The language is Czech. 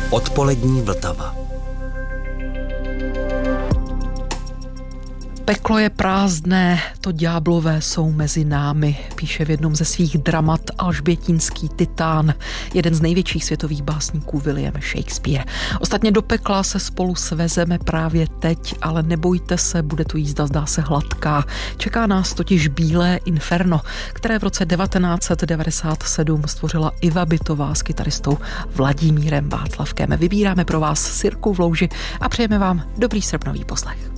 Odpolední Vltava. Peklo je prázdné, to ďáblové jsou mezi námi, píše v jednom ze svých dramat alžbětínský titán, jeden z největších světových básníků William Shakespeare. Ostatně do pekla se spolu svezeme právě teď, ale nebojte se, bude tu jízda, zdá se, hladká. Čeká nás totiž bílé inferno, které v roce 1997 stvořila Iva Bytová s kytaristou Vladimírem Václavkem. Vybíráme pro vás Sirku v louži a přejeme vám dobrý srpnový poslech.